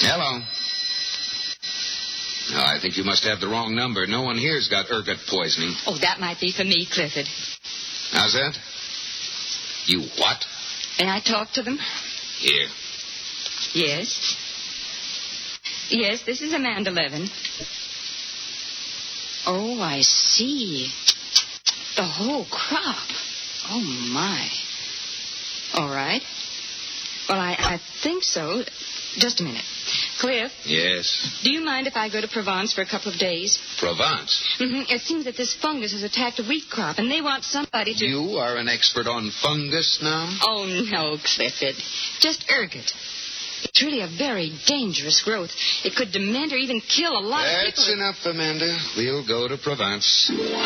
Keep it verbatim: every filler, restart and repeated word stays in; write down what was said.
Hello. No, I think you must have the wrong number. No one here's got ergot poisoning. Oh, that might be for me, Clifford. How's that? You what? May I talk to them? Here. Yes. Yes, this is Amanda Levin. Oh, I see. The whole crop. Oh, my. All right. Well, I, I think so. Just a minute. Cliff? Yes? Do you mind if I go to Provence for a couple of days? Provence? Mm-hmm. It seems that this fungus has attacked the wheat crop, and they want somebody to... You are an expert on fungus now? Oh, no, Clifford. Just ergot. It's really a very dangerous growth. It could dement or even kill a lot That's of people. That's enough, Amanda. We'll go to Provence.